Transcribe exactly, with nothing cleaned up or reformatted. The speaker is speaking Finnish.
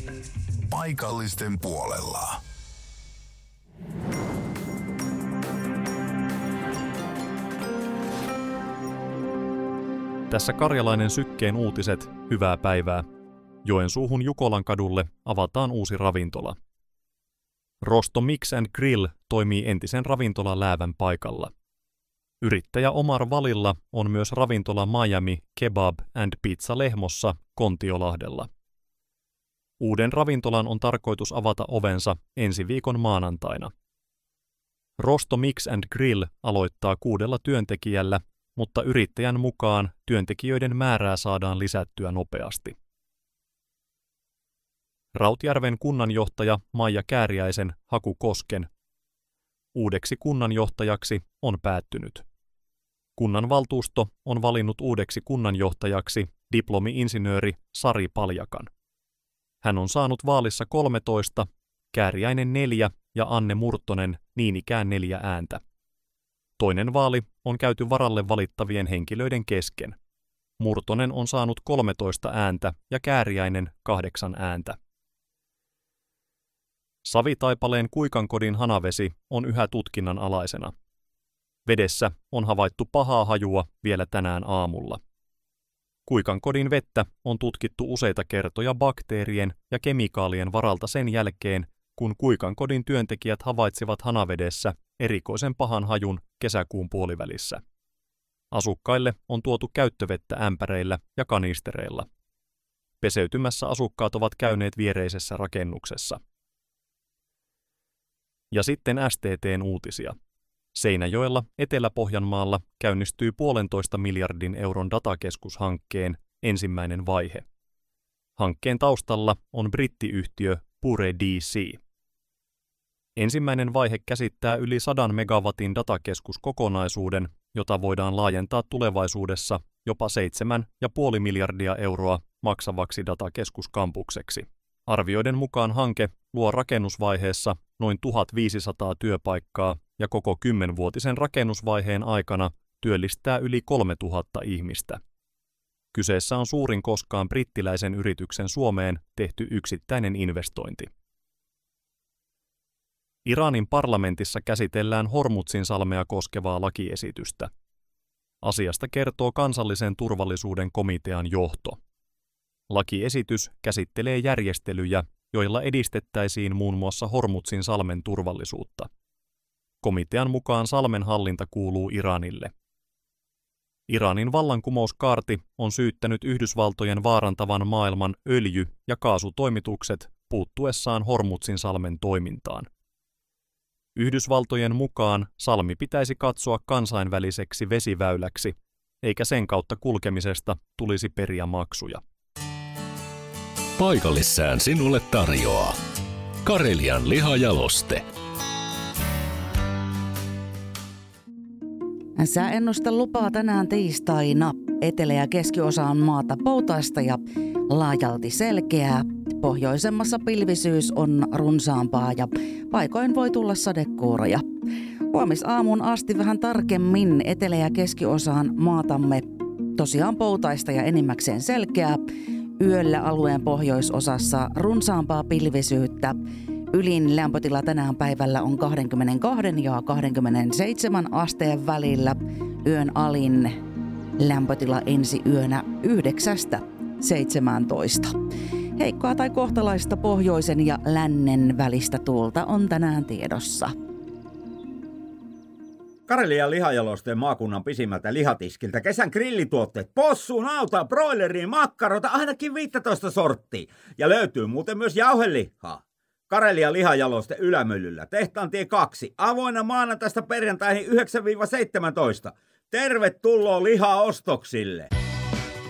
Paikallisten puolella. Tässä Karjalainen Sykkeen uutiset, hyvää päivää. Joensuuhun Jukolan kadulle avataan uusi ravintola. Rosto Mix and Grill toimii entisen ravintola Läävän paikalla. Yrittäjä Omar Valilla on myös ravintola Miami Kebab and Pizza Lehmossa Kontiolahdella. Uuden ravintolan on tarkoitus avata ovensa ensi viikon maanantaina. Rosto Mix and Grill aloittaa kuudella työntekijällä, mutta yrittäjän mukaan työntekijöiden määrää saadaan lisättyä nopeasti. Rautjärven kunnanjohtaja Maija Kääriäisen haku Kosken uudeksi kunnanjohtajaksi on päättynyt. Kunnanvaltuusto on valinnut uudeksi kunnanjohtajaksi diplomi-insinööri Sari Paljakan. Hän on saanut vaalissa kolmetoista, Kääriäinen neljä ja Anne Murtonen niin ikään neljä ääntä. Toinen vaali on käyty varalle valittavien henkilöiden kesken. Murtonen on saanut kolmetoista ääntä ja Kääriäinen kahdeksan ääntä. Savitaipaleen Kuikankodin hanavesi on yhä tutkinnan alaisena. Vedessä on havaittu pahaa hajua vielä tänään aamulla. Kuikankodin vettä on tutkittu useita kertoja bakteerien ja kemikaalien varalta sen jälkeen, kun Kuikankodin työntekijät havaitsivat hanavedessä erikoisen pahan hajun kesäkuun puolivälissä. Asukkaille on tuotu käyttövettä ämpäreillä ja kanistereilla. Peseytymässä asukkaat ovat käyneet viereisessä rakennuksessa. Ja sitten S T T:n uutisia. Seinäjoella Etelä-Pohjanmaalla käynnistyy puolentoista miljardin euron datakeskushankkeen ensimmäinen vaihe. Hankkeen taustalla on brittiyhtiö Pure D C. Ensimmäinen vaihe käsittää yli sadan megawatin datakeskuskokonaisuuden, jota voidaan laajentaa tulevaisuudessa jopa seitsemän pilkku viisi miljardia euroa maksavaksi datakeskuskampukseksi. Arvioiden mukaan hanke luo rakennusvaiheessa noin tuhatviisisataa työpaikkaa ja koko kymmenvuotisen rakennusvaiheen aikana työllistää yli kolmetuhatta ihmistä. Kyseessä on suurin koskaan brittiläisen yrityksen Suomeen tehty yksittäinen investointi. Iranin parlamentissa käsitellään Hormuzin-salmea koskevaa lakiesitystä. Asiasta kertoo kansallisen turvallisuuden komitean johto. Lakiesitys käsittelee järjestelyjä, joilla edistettäisiin muun muassa Hormuzin-salmen turvallisuutta. Komitean mukaan salmen hallinta kuuluu Iranille. Iranin vallankumouskaarti on syyttänyt Yhdysvaltojen vaarantavan maailman öljy- ja kaasutoimitukset puuttuessaan Hormuzin-salmen toimintaan. Yhdysvaltojen mukaan salmi pitäisi katsoa kansainväliseksi vesiväyläksi, eikä sen kautta kulkemisesta tulisi periä maksuja. Paikallissään sinulle tarjoaa Karelian lihajaloste. Sääennuste lupaa tänään tiistaina etelä- ja keskiosaan maata poutaista ja laajalti selkeää. Pohjoisemmassa pilvisyys on runsaampaa ja paikoin voi tulla sadekuuroja. Huomisaamuun asti vähän tarkemmin etelä- ja keskiosaan maatamme tosiaan poutaista ja enimmäkseen selkeää. Yöllä alueen pohjoisosassa runsaampaa pilvisyyttä. Ylin lämpötila tänään päivällä on kaksikymmentäkaksi ja kaksikymmentäseitsemän asteen välillä. Yön alin lämpötila ensi yönä yhdeksästä seitsemääntoista. Heikkoa tai kohtalaista pohjoisen ja lännen välistä tuulta on tänään tiedossa. Karelian lihajalosteen maakunnan pisimmältä lihatiskiltä kesän grillituotteet, possuun, nautaa, broileriin, makkarota, ainakin viisitoista sorttia. Ja löytyy muuten myös jauhelihaa. Karelian lihajaloste Ylämyllyllä, Tehtaantie kaksi, avoinna maanantaista perjantaihin yhdeksän seitsemäntoista. Tervetuloa lihaostoksille!